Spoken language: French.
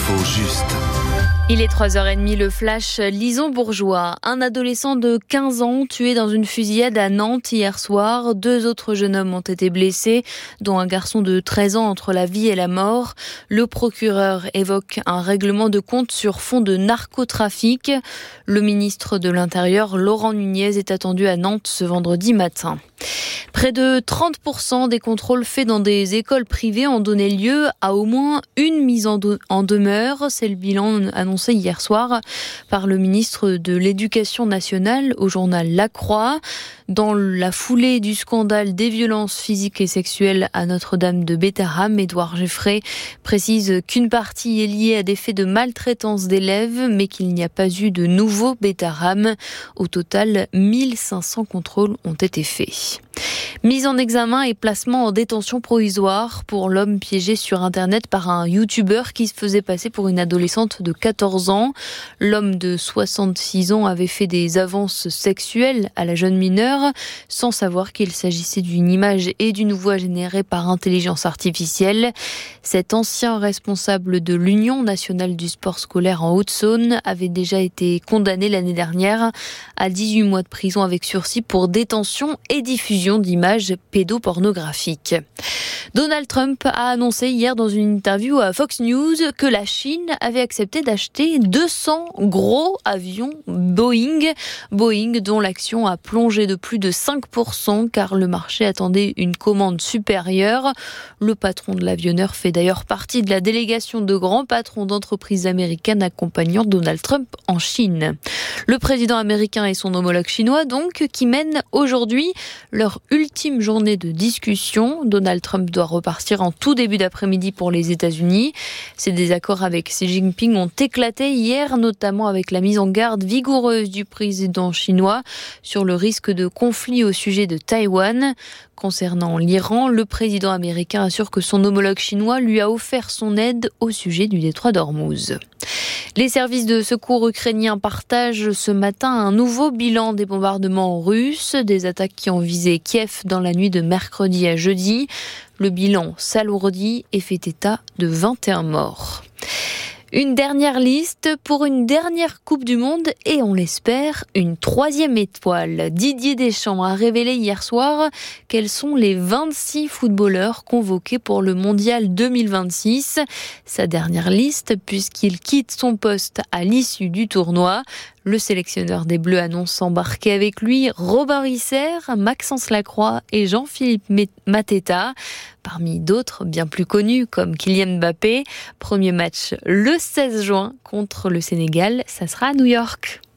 L'info juste. Il est 3h30, le flash Lison-Bourgeois. Un adolescent de 15 ans tué dans une fusillade à Nantes hier soir. 2 autres jeunes hommes ont été blessés, dont un garçon de 13 ans entre la vie et la mort. Le procureur évoque un règlement de compte sur fond de narcotrafic. Le ministre de l'Intérieur, Laurent Nunez, est attendu à Nantes ce vendredi matin. Près de 30% des contrôles faits dans des écoles privées ont donné lieu à au moins une mise en demeure. C'est le bilan annoncé hier soir par le ministre de l'Éducation nationale au journal La Croix. Dans la foulée du scandale des violences physiques et sexuelles à Notre-Dame de Bétharram, Édouard Geffray précise qu'une partie est liée à des faits de maltraitance d'élèves, mais qu'il n'y a pas eu de nouveau Bétharram. Au total, 1500 contrôles ont été faits. Mise en examen et placement en détention provisoire pour l'homme piégé sur Internet par un youtubeur qui se faisait passer pour une adolescente de 14 ans. L'homme de 66 ans avait fait des avances sexuelles à la jeune mineure sans savoir qu'il s'agissait d'une image et d'une voix générée par intelligence artificielle. Cet ancien responsable de l'Union nationale du sport scolaire en Haute-Saône avait déjà été condamné l'année dernière à 18 mois de prison avec sursis pour détention et diffusion d'images pédopornographiques. Donald Trump a annoncé hier dans une interview à Fox News que la Chine avait accepté d'acheter 200 gros avions Boeing dont l'action a plongé de plus de 5% car le marché attendait une commande supérieure. Le patron de l'avionneur fait d'ailleurs partie de la délégation de grands patrons d'entreprises américaines accompagnant Donald Trump en Chine. Le président américain et son homologue chinois donc qui mènent aujourd'hui leur ultime journée de discussion. Donald Trump doit repartir en tout début d'après-midi pour les États-Unis. Ces désaccords avec Xi Jinping ont éclaté hier, notamment avec la mise en garde vigoureuse du président chinois sur le risque de conflit au sujet de Taïwan. Concernant l'Iran, le président américain assure que son homologue chinois lui a offert son aide au sujet du détroit d'Ormuz. Les services de secours ukrainiens partagent ce matin un nouveau bilan des bombardements russes, des attaques qui ont visé Kiev dans la nuit de mercredi à jeudi. Le bilan s'alourdit et fait état de 21 morts. Une dernière liste pour une dernière Coupe du Monde et on l'espère, une 3e étoile. Didier Deschamps a révélé hier soir quels sont les 26 footballeurs convoqués pour le Mondial 2026. Sa dernière liste puisqu'il quitte son poste à l'issue du tournoi. Le sélectionneur des Bleus annonce embarquer avec lui Robin Risser, Maxence Lacroix et Jean-Philippe Mateta. Parmi d'autres bien plus connus comme Kylian Mbappé. Premier match le 16 juin contre le Sénégal, ça sera à New York.